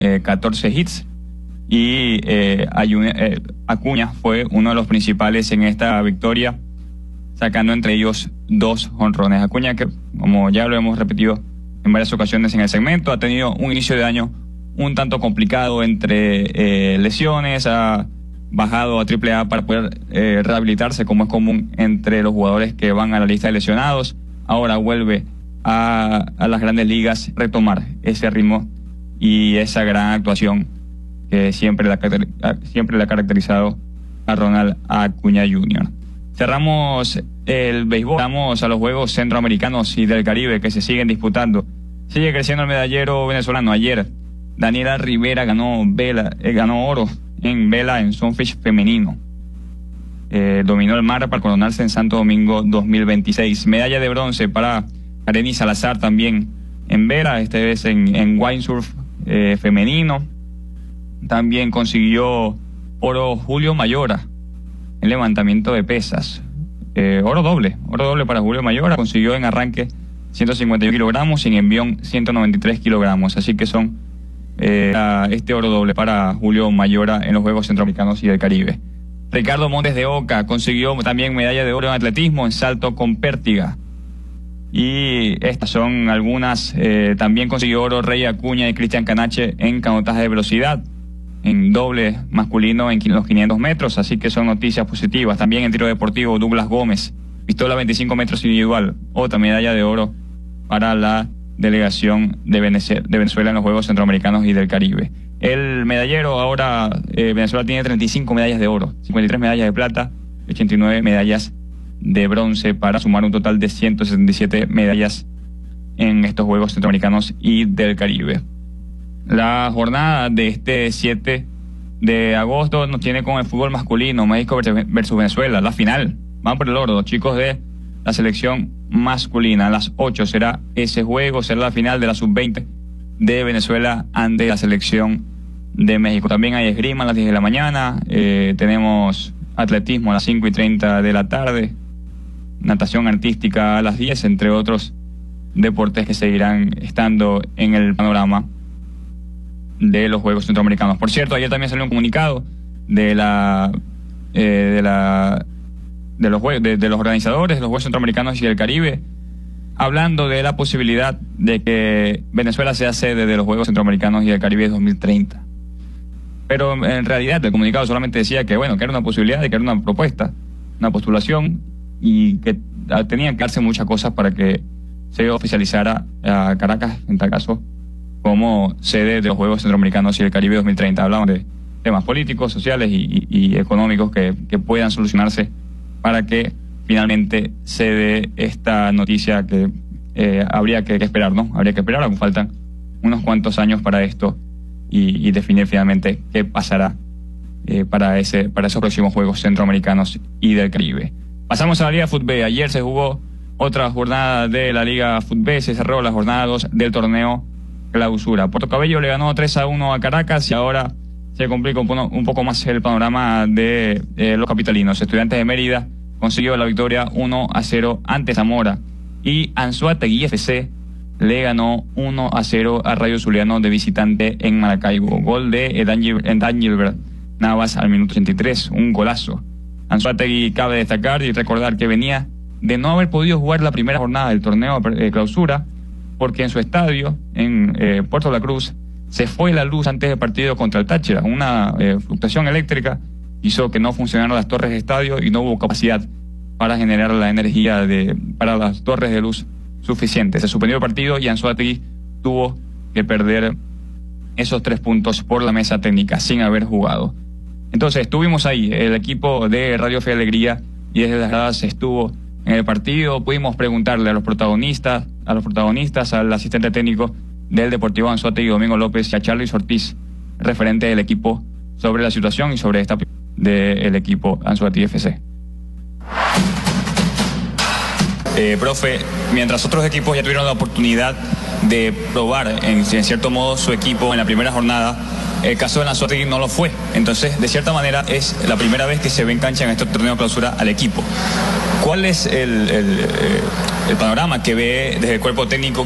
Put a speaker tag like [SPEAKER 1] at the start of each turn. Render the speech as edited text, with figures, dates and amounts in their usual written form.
[SPEAKER 1] 14 hits y Acuña fue uno de los principales en esta victoria, sacando entre ellos 2 jonrones. Acuña, que como ya lo hemos repetido en varias ocasiones en el segmento, ha tenido un inicio de año un tanto complicado entre lesiones, ha bajado a AAA para poder rehabilitarse, como es común entre los jugadores que van a la lista de lesionados. Ahora vuelve a las grandes ligas, retomar ese ritmo y esa gran actuación que siempre le ha caracterizado a Ronald Acuña Jr. Cerramos el béisbol, vamos a los Juegos Centroamericanos y del Caribe que se siguen disputando. Sigue creciendo el medallero venezolano. Ayer Daniela Rivera ganó oro en vela en Sunfish femenino. Dominó el mar para coronarse en Santo Domingo 2026. Medalla de bronce para Areny Salazar también en vela, esta vez en windsurf femenino. También consiguió oro Julio Mayora en levantamiento de pesas. Oro doble para Julio Mayora. Consiguió en arranque 151 kilogramos y en envión 193 kilogramos. Así que son este oro doble para Julio Mayora en los Juegos Centroamericanos y del Caribe. Ricardo Montes de Oca consiguió también medalla de oro en atletismo en salto con pértiga. Y estas son algunas. También consiguió oro Rey Acuña y Cristian Canache en canotaje de velocidad, en doble masculino en los 500 metros, así que son noticias positivas. También en tiro deportivo, Douglas Gómez, pistola 25 metros individual, otra medalla de oro para la delegación de Venezuela en los Juegos Centroamericanos y del Caribe. El medallero ahora, Venezuela tiene 35 medallas de oro, 53 medallas de plata, 89 medallas de bronce, para sumar un total de 177 medallas en estos Juegos Centroamericanos y del Caribe. La jornada de este 7 de agosto nos tiene con el fútbol masculino, México versus Venezuela, la final. Van por el oro, los chicos de la selección masculina. A las 8 será ese juego, será la final de la sub-20 de Venezuela ante la selección de México. También hay esgrima a las 10 de la mañana, tenemos atletismo a las 5:30 de la tarde, natación artística a las 10, entre otros deportes que seguirán estando en el panorama de los Juegos Centroamericanos. Por cierto, ayer también salió un comunicado de los organizadores de los Juegos Centroamericanos y del Caribe, hablando de la posibilidad de que Venezuela sea sede de los Juegos Centroamericanos y del Caribe 2030. Pero en realidad el comunicado solamente decía que era una posibilidad, de que era una propuesta, una postulación, y que tenían que darse muchas cosas para que se oficializara a Caracas, en tal caso, como sede de los Juegos Centroamericanos y del Caribe 2030. Hablamos de temas políticos, sociales y económicos que puedan solucionarse para que finalmente se dé esta noticia que habría que esperar, ¿no? Habría que esperar, aún faltan unos cuantos años para esto y definir finalmente qué pasará para esos próximos Juegos Centroamericanos y del Caribe. Pasamos a la Liga Fútbol. Ayer se jugó otra jornada de la Liga Fútbol, se cerró la jornada 2 del torneo Clausura. Puerto Cabello le ganó 3-1 a Caracas y ahora se complica un poco más el panorama de los capitalinos. Estudiantes de Mérida consiguió la victoria 1-0 ante Zamora, y Anzoátegui FC le ganó 1-0 a Rayo Zuliano de visitante en Maracaibo. Gol de Edan Gilbert Navas al minuto 83, un golazo. Anzoátegui, cabe destacar y recordar que venía de no haber podido jugar la primera jornada del torneo Clausura, porque en su estadio, en Puerto La Cruz, se fue la luz antes del partido contra el Táchira. Una fluctuación eléctrica hizo que no funcionaran las torres de estadio y no hubo capacidad para generar la energía para las torres de luz suficiente. Se suspendió el partido y Anzoátegui tuvo que perder esos 3 puntos por la mesa técnica sin haber jugado. Entonces estuvimos ahí, el equipo de Radio Fe y Alegría, y desde las gradas estuvo en el partido. Pudimos preguntarle a los protagonistas, al asistente técnico del Deportivo Anzoátegui, Domingo López, y a Charly Ortiz, referente del equipo, sobre la situación y sobre esta del equipo Anzoátegui FC. Profe, mientras otros equipos ya tuvieron la oportunidad de probar en cierto modo su equipo en la primera jornada, el caso de Anzoátegui no lo fue. Entonces, de cierta manera, es la primera vez que se ve en cancha en este torneo Clausura al equipo. ¿Cuál es el panorama que ve desde el cuerpo técnico